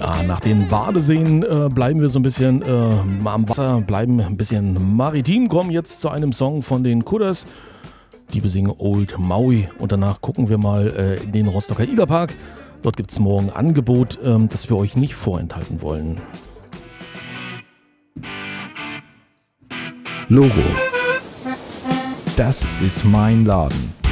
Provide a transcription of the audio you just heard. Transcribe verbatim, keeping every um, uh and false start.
Ja, nach den Badeseen äh, bleiben wir so ein bisschen äh, am Wasser, bleiben ein bisschen maritim, kommen jetzt zu einem Song von den Kudders. Die besingen Old Maui und danach gucken wir mal äh, in den Rostocker Igerpark. Dort gibt es morgen ein Angebot, ähm, das wir euch nicht vorenthalten wollen. Loro. Das ist mein Laden.